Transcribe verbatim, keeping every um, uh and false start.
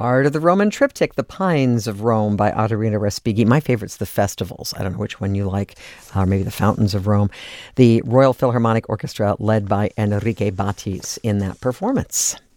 Art of the Roman Triptych, The Pines of Rome by Ottorino Respighi. My favorite's the festivals. I don't know which one you like, or maybe the Fountains of Rome. The Royal Philharmonic Orchestra led by Enrique Batis in that performance.